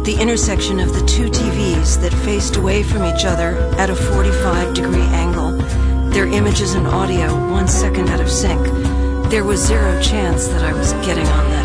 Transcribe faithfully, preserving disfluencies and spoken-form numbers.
the intersection of the two T Vs that faced away from each other at a forty-five degree angle, their images and audio one second out of sync. There was zero chance that I was getting on that